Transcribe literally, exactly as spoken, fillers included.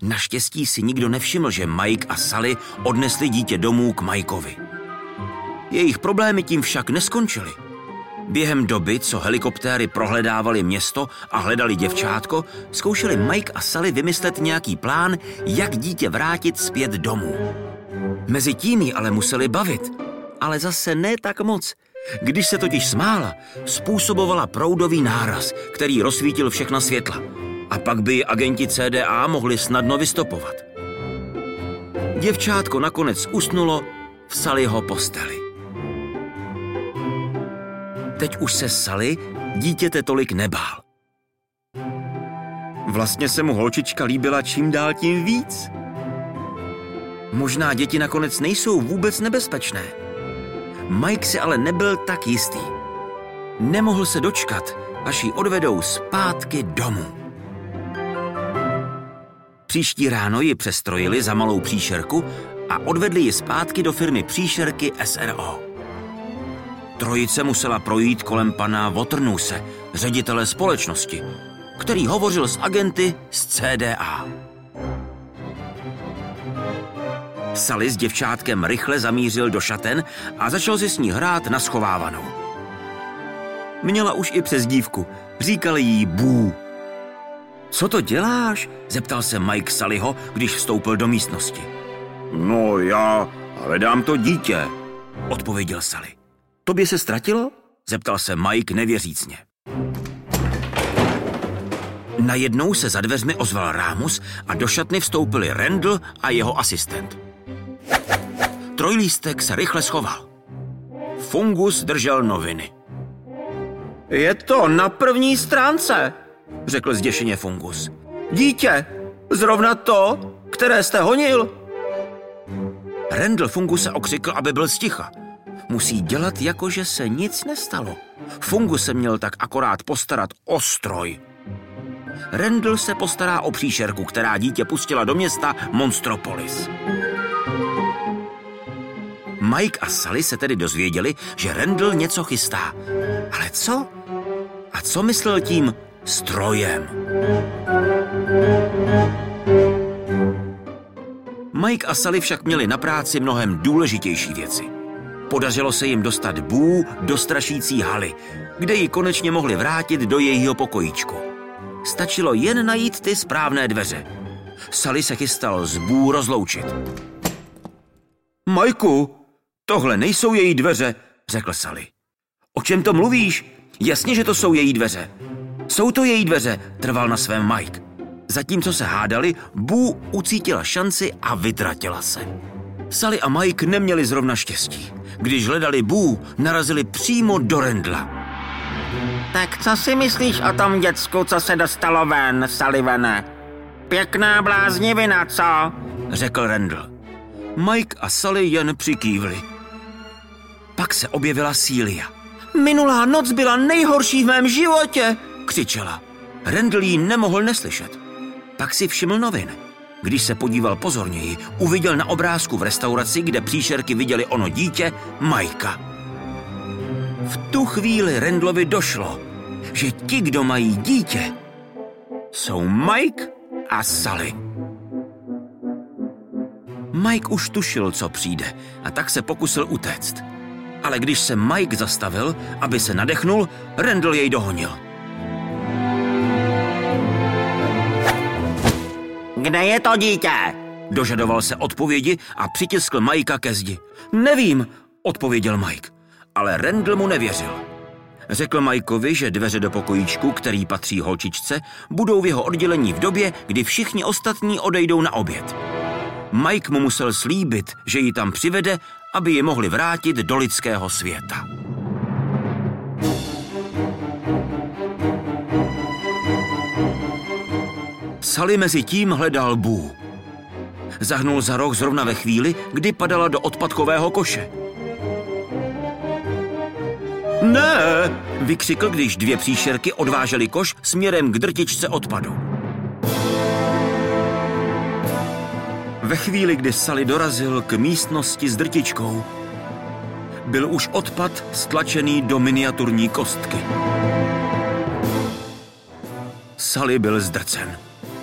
Naštěstí si nikdo nevšiml, že Mike a Sally odnesli dítě domů k Mikeovi. Jejich problémy tím však neskončily. Během doby, co helikoptéry prohledávali město a hledali děvčátko, zkoušeli Mike a Sally vymyslet nějaký plán, jak dítě vrátit zpět domů. Mezitím ji ale museli bavit, ale zase ne tak moc. Když se totiž smála, způsobovala proudový náraz, který rozsvítil všechna světla. A pak by ji agenti C D A mohli snadno vystopovat. Děvčátko nakonec usnulo v Sallyho posteli. Teď už se Sally dítěte tolik nebál. Vlastně se mu holčička líbila čím dál tím víc. Možná děti nakonec nejsou vůbec nebezpečné. Mike si ale nebyl tak jistý. Nemohl se dočkat, až ji odvedou zpátky domů. Příští ráno ji přestrojili za malou příšerku a odvedli ji zpátky do firmy příšerky S R O. Trojice musela projít kolem pana Waternuse, ředitele společnosti, který hovořil s agenty z C D A. Sally s děvčátkem rychle zamířil do šaten a začal si s ní hrát na schovávanou. Měla už i přezdívku, říkali jí Boo. Co to děláš? Zeptal se Mike Sallyho, když vstoupil do místnosti. No já hledám to dítě, odpověděl Sally. Tobě se ztratilo? Zeptal se Mike nevěřícně. Najednou se za dveřmi ozval Rámus a do šatny vstoupili Randall a jeho asistent. Trojlístek se rychle schoval. Fungus držel noviny. Je to na první stránce, řekl zděšeně Fungus. Dítě, zrovna to, které jste honil. Randall Funguse okřikl, aby byl sticha. Musí dělat, jako že se nic nestalo. Fungus se měl tak akorát postarat o stroj. Randall se postará o příšerku, která dítě pustila do města Monstropolis. Mike a Sally se tedy dozvěděli, že Randall něco chystá. Ale co? A co myslel tím strojem? Mike a Sally však měli na práci mnohem důležitější věci. Podařilo se jim dostat Boo do strašící haly, kde ji konečně mohli vrátit do jejího pokojíčku. Stačilo jen najít ty správné dveře. Sally se chystal s Boo rozloučit. Majku, tohle nejsou její dveře, řekl Sally. O čem to mluvíš? Jasně, že to jsou její dveře. Jsou to její dveře, trval na svém Mike. Zatímco se hádali, Boo ucítila šanci a vytratila se. Sally a Mike neměli zrovna štěstí. Když hledali Boo, narazili přímo do Randalla. Tak co si myslíš o tom děcku, co se dostalo ven, Sullivane? Pěkná bláznivina, co? Řekl Randall. Mike a Sally jen přikývli. Pak se objevila Celia. Minulá noc byla nejhorší v mém životě, křičela. Randall jí nemohl neslyšet. Pak si všiml novin. Když se podíval pozorněji, uviděl na obrázku v restauraci, kde příšerky viděli ono dítě, Mikea. V tu chvíli Randallovi došlo, že ti, kdo mají dítě, jsou Mike a Sally. Mike už tušil, co přijde, a tak se pokusil utéct. Ale když se Mike zastavil, aby se nadechnul, Randall jej dohonil. Kde je to dítě? Dožadoval se odpovědi a přitiskl Mikea ke zdi. Nevím, odpověděl Mike, ale Randall mu nevěřil. Řekl Mikeovi, že dveře do pokojíčku, který patří holčičce, budou v jeho oddělení v době, kdy všichni ostatní odejdou na oběd. Mike mu musel slíbit, že ji tam přivede, aby ji mohli vrátit do lidského světa. Sally mezi tím hledal Boo. Zahnul za roh zrovna ve chvíli, kdy padala do odpadkového koše. Ne, vykřikl, když dvě příšerky odvážely koš směrem k drtičce odpadu. Ve chvíli, kdy Sally dorazil k místnosti s drtičkou, byl už odpad stlačený do miniaturní kostky. Sally byl zdrcen.